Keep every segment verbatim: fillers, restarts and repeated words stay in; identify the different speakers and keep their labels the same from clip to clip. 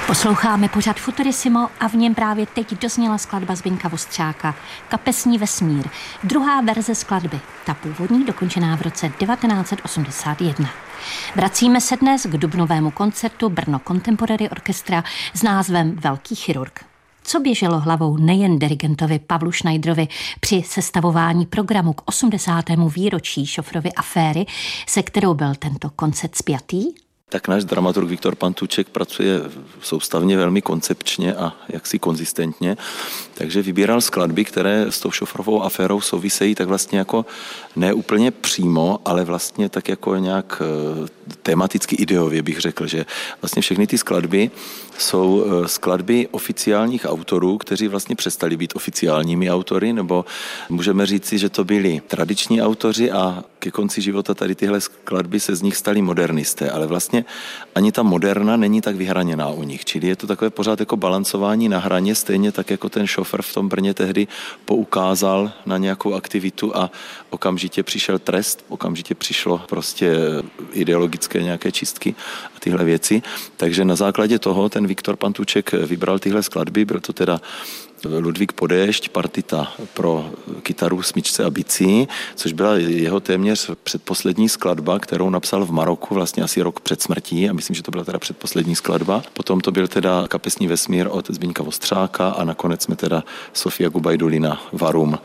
Speaker 1: Posloucháme pořad Futurissimo a v něm právě teď dozněla skladba Zbyňka Vostřáka Kapesní vesmír, druhá verze skladby, ta původní dokončená v roce devatenáct set osmdesát jedna. Vracíme se dnes k dubnovému koncertu Brno Contemporary Orchestra s názvem Velký chirurg. Co běželo hlavou nejen dirigentovi Pavlu Schneiderovi při sestavování programu k osmdesátému výročí Šofrovy aféry, se kterou byl tento koncert spjatý?
Speaker 2: Tak náš dramaturg Viktor Pantůček pracuje soustavně velmi koncepčně a jaksi konzistentně, takže vybíral skladby, které s tou Šofrovou aférou souvisejí tak vlastně jako ne úplně přímo, ale vlastně tak jako nějak tematicky ideově bych řekl, že vlastně všechny ty skladby jsou skladby oficiálních autorů, kteří vlastně přestali být oficiálními autory, nebo můžeme říci, že to byli tradiční autoři a ke konci života tady tyhle skladby se z nich stali modernisté, ale vlastně ani ta moderna není tak vyhraněná u nich, čili je to takové pořád jako balancování na hraně, stejně tak jako ten Šofr v tom Brně tehdy poukázal na nějakou aktivitu a okamžitě přišel trest, okamžitě přišlo prostě ideologické nějaké čistky a tyhle věci, takže na základě toho ten Viktor Pantůček vybral tyhle skladby, byl to teda Ludvík Podéšť, partita pro kytaru, smyčce a bicí, což byla jeho téměř předposlední skladba, kterou napsal v Maroku vlastně asi rok před smrtí a myslím, že to byla teda předposlední skladba. Potom to byl teda Kapesní vesmír od Zbyňka Vostřáka a nakonec jsme teda Sofia Gubajdulina Varum,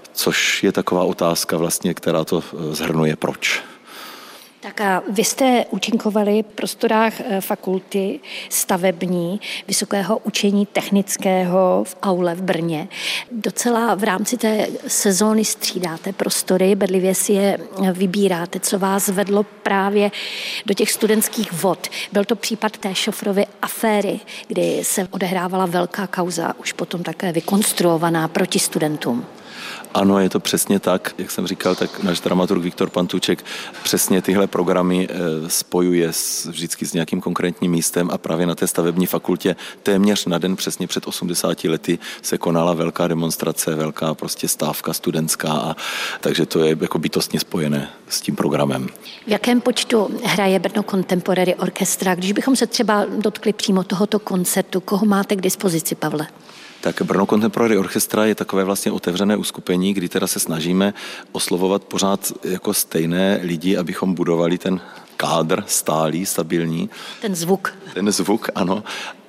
Speaker 2: což je taková otázka vlastně, která to shrnuje proč.
Speaker 1: Tak a vy jste účinkovali v prostorách fakulty stavební Vysokého učení technického v aule v Brně. Docela v rámci té sezóny střídáte prostory, bedlivě si je vybíráte, co vás vedlo právě do těch studentských vod. Byl to případ té Šofrovy aféry, kdy se odehrávala velká kauza, už potom také vykonstruovaná proti studentům.
Speaker 2: Ano, je to přesně tak, jak jsem říkal, tak náš dramaturg Viktor Pantůček přesně tyhle programy spojuje s, vždycky s nějakým konkrétním místem a právě na té stavební fakultě téměř na den přesně před osmdesáti lety se konala velká demonstrace, velká prostě stávka studentská a takže to je jako bytostně spojené s tím programem.
Speaker 1: V jakém počtu hraje Brno Contemporary Orchestra? Když bychom se třeba dotkli přímo tohoto koncertu, koho máte k dispozici, Pavle?
Speaker 2: Tak Brno Contemporary Orchestra je takové vlastně otevřené uskupení, kdy teda se snažíme oslovovat pořád jako stejné lidi, abychom budovali ten kádr stálý, stabilní.
Speaker 1: Ten zvuk.
Speaker 2: Ten zvuk, ano.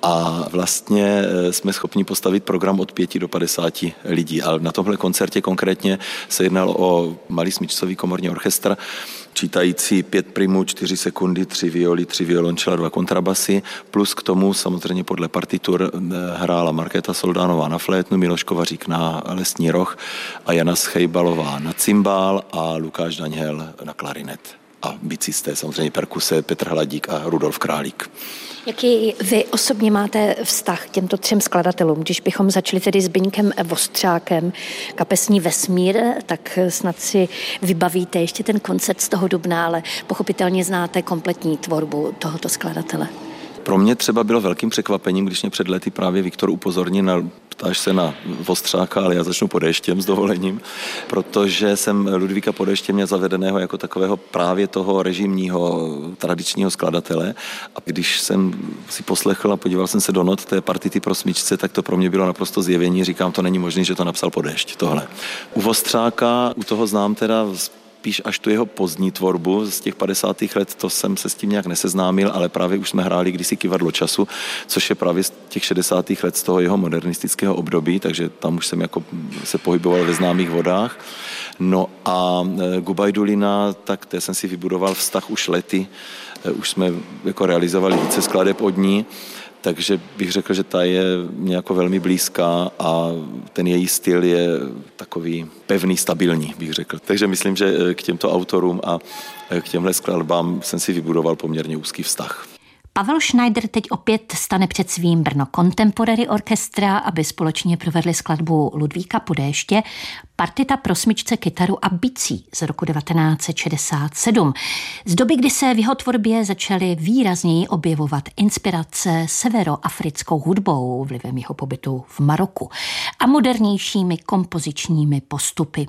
Speaker 2: A vlastně jsme schopni postavit program od pěti do padesáti lidí. Ale na tomhle koncertě konkrétně se jednalo o malý smyčcový komorní orchestr, čítající pět primů, čtyři sekundy, tři violy, tři violončela, dva kontrabasy, plus k tomu samozřejmě podle partitur hrála Markéta Soldánová na flétnu, Miloš Kovařík na lesní roh a Jana Schejbalová na cymbál a Lukáš Daňhel na klarinet. A bicisté, samozřejmě perkuse, Petr Hladík a Rudolf Králík.
Speaker 1: Jaký vy osobně máte vztah k těmto třem skladatelům? Když bychom začali tedy s Zbyňkem Vostřákem, Kapesní vesmír, tak snad si vybavíte ještě ten koncert z toho dubna, ale pochopitelně znáte kompletní tvorbu tohoto skladatele.
Speaker 2: Pro mě třeba bylo velkým překvapením, když mě před lety právě Viktor upozornil, na, ptáš se na Vostřáka, ale já začnu Podéštěm s dovolením, protože jsem Ludvíka Podéště měl zavedeného jako takového právě toho režimního tradičního skladatele a když jsem si poslechl a podíval jsem se do not té partity pro smyčce, tak to pro mě bylo naprosto zjevení, říkám, to není možné, že to napsal Podéšť, tohle. U Vostřáka, u toho znám teda spíš až tu jeho pozdní tvorbu z těch padesátých let, to jsem se s tím nějak neseznámil, ale právě už jsme hráli kdysi Kyvadlo času, což je právě z těch šedesátých let z toho jeho modernistického období, takže tam už jsem jako se pohyboval ve známých vodách. No a Gubajdulina, tak té jsem si vybudoval vztah už lety, už jsme jako realizovali více skladeb od ní, takže bych řekl, že ta je nějako velmi blízká a ten její styl je takový pevný, stabilní, bych řekl. Takže myslím, že k těmto autorům a k těmhle skladbám jsem si vybudoval poměrně úzký vztah.
Speaker 1: Pavel Schneider teď opět stane před svým Brno Contemporary Orchestra, aby společně provedli skladbu Ludvíka Podéště, partita pro smyčce, kytaru a bicí z roku devatenáct set šedesát sedm. Z doby, kdy se v jeho tvorbě začaly výrazněji objevovat inspirace severoafrickou hudbou vlivem jeho pobytu v Maroku a modernějšími kompozičními postupy.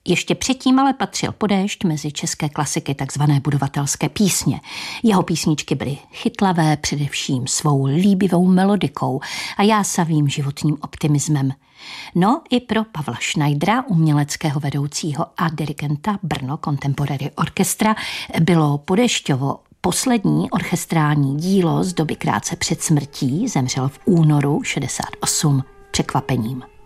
Speaker 1: Ještě předtím ale patřil Podéšť mezi české klasiky takzvané budovatelské písně. Jeho písničky byly chytlavé především svou líbivou melodikou a jásavým životním optimismem. No i pro Pavla Schneidera, uměleckého vedoucího a dirigenta Brno Contemporary Orchestra, bylo Podešťovo poslední orchestrální dílo z doby krátce před smrtí, zemřel v únoru šedesát osm, překvapením.